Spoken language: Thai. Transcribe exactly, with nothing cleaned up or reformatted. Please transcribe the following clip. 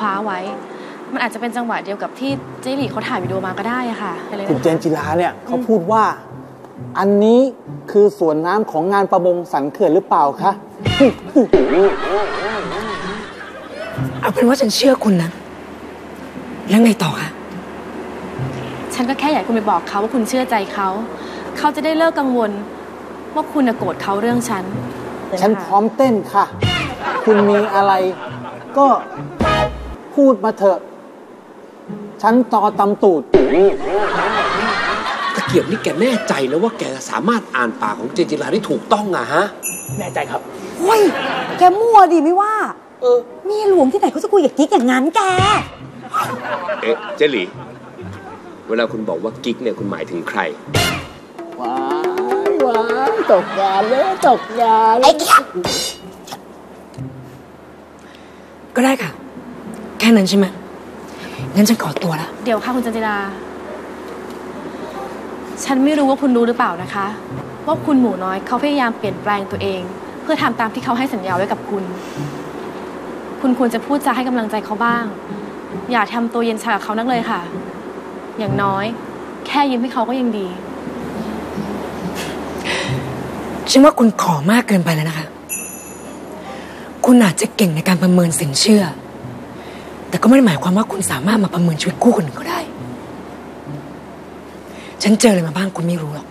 ว้าไว้มันอาจจะเป็นจังหวะเดียวกับที่เจหลี่เขาถ่ายวิดีโอมาก็ได้ค่ะคุณเจนจิลาเนี่ยเขาพูดว่าอันนี้คือสวนน้ำของงานประมงสันเขื่อนหรือเปล่าคะเอาเป็นว่าฉันเชื่อคุณนะแล้วไงต่อคะฉันก็แค่อยากคุณไปบอกเขาว่าคุณเชื่อใจเขาเขาจะได้เลิกกังวลว่าคุณโกรธเขาเรื่องฉันฉันพร้อมเต้นค่ะคุณมีอะไรก็พูดมาเถอะฉันต่อตำตูดตะเกียบนี่แกแน่ใจแล้วว่าแกสามารถอ่านปากของเจนจิลาได้ถูกต้องอะฮะแน่ใจครับเฮ้ยแกมั่วดิไม่ว่าเออเมียหลวงที่ไหนเขาจะคุยกับกิ๊กอย่างนั้นแกเอ๊ะเจหลี่เวลาคุณบอกว่ากิ๊กเนี่ยคุณหมายถึงใครว้ายว้ายตกงานเลยตกงานไอ้กิ๊กก็ได้ค่ะแค่นั้นใช่ไหมงั้นฉันขอตัวละเดี๋ยวค่ะคุณจันจิราฉันไม่รู้ว่าคุณรู้หรือเปล่านะคะว่าคุณหมูน้อยเขาพยายามเปลี่ยนแปลงตัวเองเพื่อทำตามที่เขาให้สัญญาไว้กับคุณคุณควรจะพูดจาให้กำลังใจเขาบ้างอย่าทำตัวเย็นชากับเขานักเลยค่ะอย่างน้อยแค่ยิ้มให้เขาก็ยังดีฉันว่าคุณขอมากเกินไปแล้วนะคะคุณอาจจะเก่งในการประเมินสินเชื่อแต่ก็ไม่ได้หมายความว่าคุณสามารถมาประเมินชีวิตคู่คนอื่นก็ได้ฉันเจออะไรมาบ้างคุณไม่รู้หรอก